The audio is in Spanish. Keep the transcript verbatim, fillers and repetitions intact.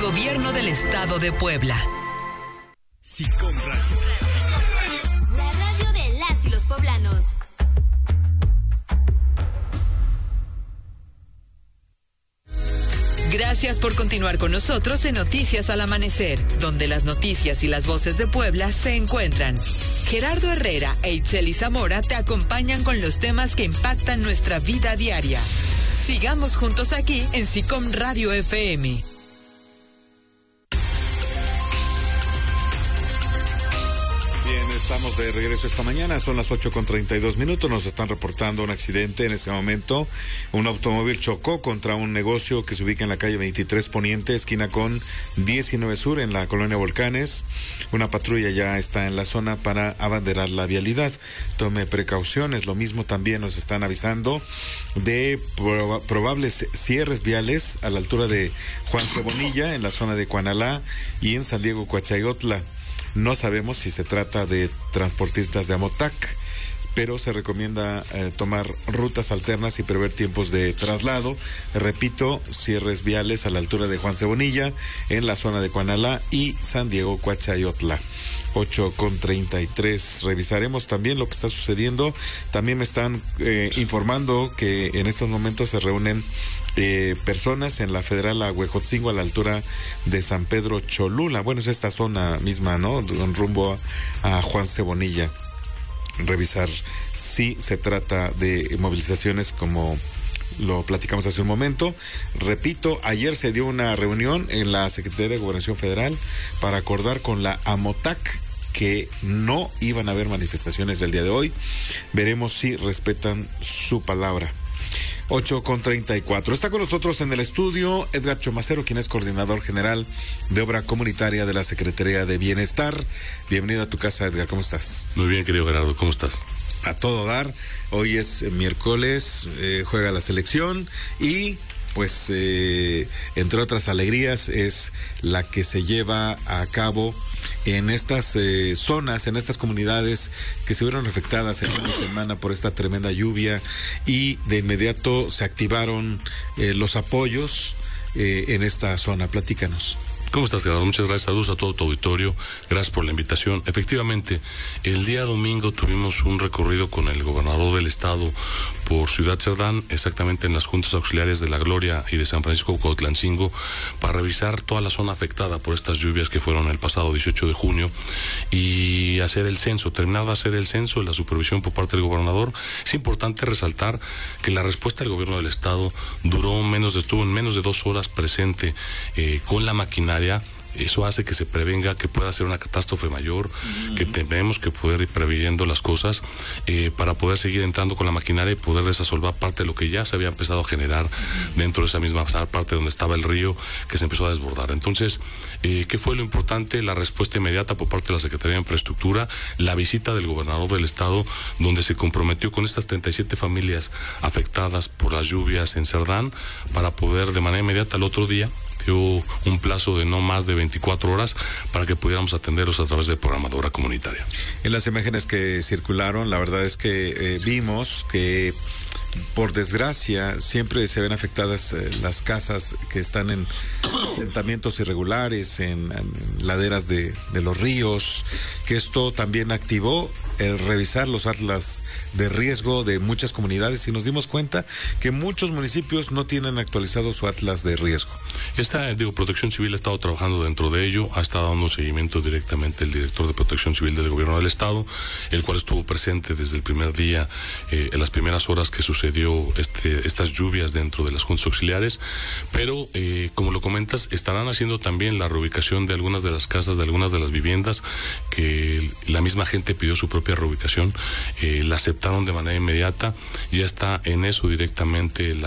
Gobierno del Estado de Puebla. SICOM Radio. La radio de las y los poblanos. Gracias por continuar con nosotros en Noticias al Amanecer, donde las noticias y las voces de Puebla se encuentran. Gerardo Herrera e Itzeli Zamora te acompañan con los temas que impactan nuestra vida diaria. Sigamos juntos aquí en SICOM Radio F M. Bien, estamos de regreso esta mañana, son las ocho con treinta y dos minutos, nos están reportando un accidente en este momento. Un automóvil chocó contra un negocio que se ubica en la calle veintitrés Poniente, esquina con diecinueve Sur, en la colonia Volcanes. Una patrulla ya está en la zona para abanderar la vialidad. Tome precauciones, lo mismo también nos están avisando de proba- probables cierres viales a la altura de Juan Cebonilla, en la zona de Cuanalá y en San Diego Coachayotla. No sabemos si se trata de transportistas de Amotac, pero se recomienda eh, tomar rutas alternas y prever tiempos de traslado. Repito, cierres viales a la altura de Juan Cebonilla, en la zona de Cuanalá y San Diego Coachayotla. ocho con treinta y tres. Revisaremos también lo que está sucediendo. También me están eh, informando que en estos momentos se reúnen eh, personas en la Federal Ahuejotzingo, a la altura de San Pedro Cholula. Bueno, es esta zona misma, ¿no? Rumbo a, a Juan Cebonilla. Revisar si se trata de movilizaciones como lo platicamos hace un momento. Repito, ayer se dio una reunión en la Secretaría de Gobernación Federal para acordar con la Amotac que no iban a haber manifestaciones el día de hoy. Veremos si respetan su palabra. ocho con treinta y cuatro. Está con nosotros en el estudio Edgar Chomacero, quien es coordinador general de obra comunitaria de la Secretaría de Bienestar. Bienvenido a tu casa, Edgar, ¿cómo estás? Muy bien, querido Gerardo, ¿cómo estás? A todo dar. Hoy es miércoles, eh, juega la selección y pues eh, entre otras alegrías es la que se lleva a cabo en estas eh, zonas, en estas comunidades que se vieron afectadas el fin de semana por esta tremenda lluvia, y de inmediato se activaron eh, los apoyos eh, en esta zona. Platícanos. ¿Cómo estás, Gerardo? Muchas gracias. Saludos a todo tu auditorio. Gracias por la invitación. Efectivamente, el día domingo tuvimos un recorrido con el gobernador del estado por Ciudad Cerdán, exactamente en las juntas auxiliares de La Gloria y de San Francisco Cuautlancingo, para revisar toda la zona afectada por estas lluvias que fueron el pasado dieciocho de junio y hacer el censo, terminar de hacer el censo y la supervisión por parte del gobernador. Es importante resaltar que la respuesta del gobierno del estado duró menos de, estuvo en menos de dos horas presente eh, con la maquinaria. Eso hace que se prevenga que pueda ser una catástrofe mayor, uh-huh. que tenemos que poder ir previendo las cosas eh, para poder seguir entrando con la maquinaria y poder desasolvar parte de lo que ya se había empezado a generar uh-huh. dentro de esa misma parte donde estaba el río, que se empezó a desbordar. Entonces, eh, ¿qué fue lo importante? La respuesta inmediata por parte de la Secretaría de Infraestructura, la visita del gobernador del estado, donde se comprometió con estas treinta y siete familias afectadas por las lluvias en Cerdán, para poder de manera inmediata el otro día, dio un plazo de no más de veinticuatro horas para que pudiéramos atenderlos a través del programa de obra comunitaria. En las imágenes que circularon, la verdad es que eh, vimos que, por desgracia, siempre se ven afectadas eh, las casas que están en asentamientos irregulares, en, en laderas de, de los ríos, que esto también activó el revisar los atlas de riesgo de muchas comunidades, y nos dimos cuenta que muchos municipios no tienen actualizado su atlas de riesgo. Esta, digo, Protección Civil ha estado trabajando dentro de ello, ha estado dando seguimiento directamente el director de Protección Civil del Gobierno del Estado, el cual estuvo presente desde el primer día, eh, en las primeras horas que sucedió este, estas lluvias dentro de las juntas auxiliares, pero eh, como lo comentas, estarán haciendo también la reubicación de algunas de las casas, de algunas de las viviendas que la misma gente pidió su propia reubicación, eh, la aceptaron de manera inmediata, ya está en eso directamente la